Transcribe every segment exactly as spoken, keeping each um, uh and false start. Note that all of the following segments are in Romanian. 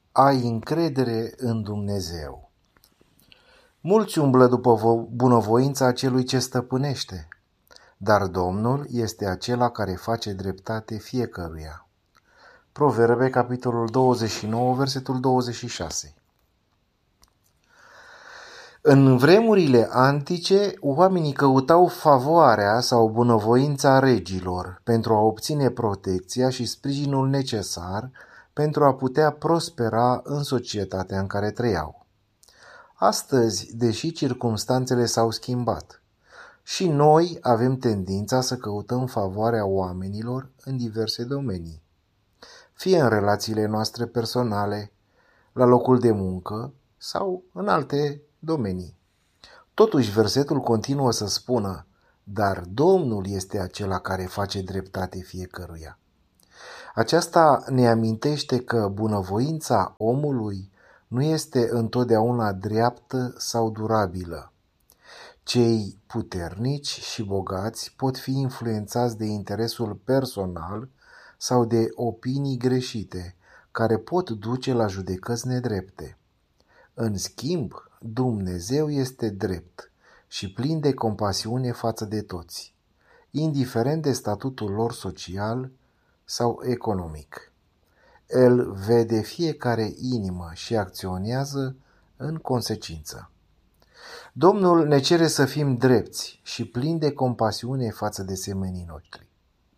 ai încredere în Dumnezeu. Mulți umblă după bunăvoința celui ce stăpânește, dar Domnul este acela care face dreptate fiecăruia. Proverbe, capitolul douăzeci și nouă, versetul douăzeci și șase. În vremurile antice, oamenii căutau favoarea sau bunăvoința regilor pentru a obține protecția și sprijinul necesar pentru a putea prospera în societatea în care trăiau. Astăzi, deși circumstanțele s-au schimbat, și noi avem tendința să căutăm favoarea oamenilor în diverse domenii, fie în relațiile noastre personale, la locul de muncă sau în alte domenii. Totuși, versetul continuă să spună: dar Domnul este acela care face dreptate fiecăruia. Aceasta ne amintește că bunăvoința omului nu este întotdeauna dreaptă sau durabilă. Cei puternici și bogați pot fi influențați de interesul personal sau de opinii greșite, care pot duce la judecăți nedrepte. În schimb, Dumnezeu este drept și plin de compasiune față de toți, indiferent de statutul lor social sau economic. El vede fiecare inimă și acționează în consecință. Domnul ne cere să fim drepți și plini de compasiune față de semenii noștri.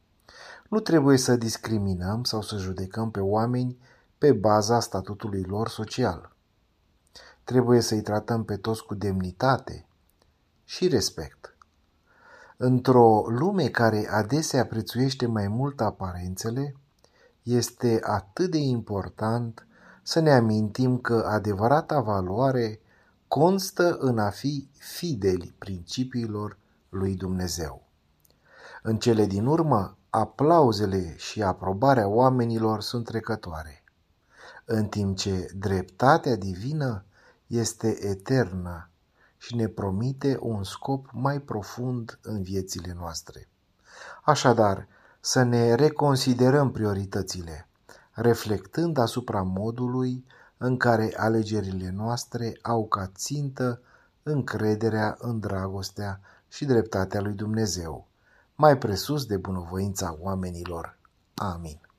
Nu trebuie să discriminăm sau să judecăm pe oameni pe baza statutului lor social. Trebuie să-i tratăm pe toți cu demnitate și respect. Într-o lume care adesea prețuiește mai mult aparențele, este atât de important să ne amintim că adevărata valoare constă în a fi fideli principiilor lui Dumnezeu. În cele din urmă, aplauzele și aprobarea oamenilor sunt trecătoare, în timp ce dreptatea divină este eternă și ne promite un scop mai profund în viețile noastre. Așadar, să ne reconsiderăm prioritățile, reflectând asupra modului în care alegerile noastre au ca țintă încrederea în dragostea și dreptatea lui Dumnezeu, mai presus de bunăvoința oamenilor. Amin.